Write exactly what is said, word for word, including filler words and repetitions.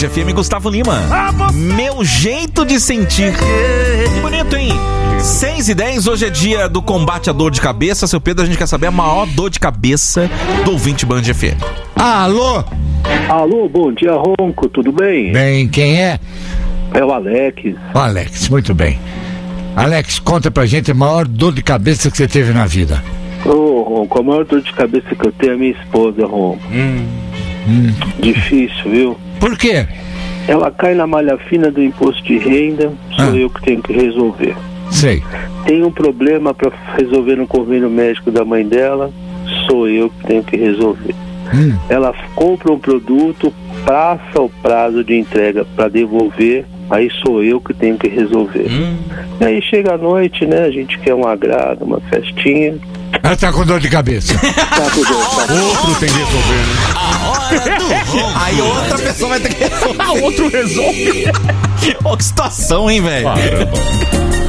F M Gustavo Lima. Meu jeito de sentir. Bonito, hein? seis e dez, hoje é dia do combate à dor de cabeça. Seu Pedro, a gente quer saber a maior dor de cabeça do ouvinte Band F M. Alô? Alô, bom dia, Ronco, tudo bem? Bem, quem é? É o Alex. O Alex, muito bem. Alex, conta pra gente a maior dor de cabeça que você teve na vida. Ô, Ronco, a maior dor de cabeça que eu tenho é a minha esposa, Ronco. Hum. Hum. Difícil, viu? Por quê? Ela cai na malha fina do imposto de renda, sou ah. eu que tenho que resolver. Sei. Tem um problema pra resolver no convênio médico da mãe dela, sou eu que tenho que resolver. Hum. Ela compra um produto, passa o prazo de entrega para devolver, aí sou eu que tenho que resolver. Hum. E aí chega a noite, né? A gente quer um agrado, uma festinha. Ela tá com dor de cabeça. Tá com dor de cabeça. Outro tem que resolver, né? A hora do ronco. Aí outra pessoa vai ter que resolver. Ah, outro resolve. Ó, que situação, hein, velho?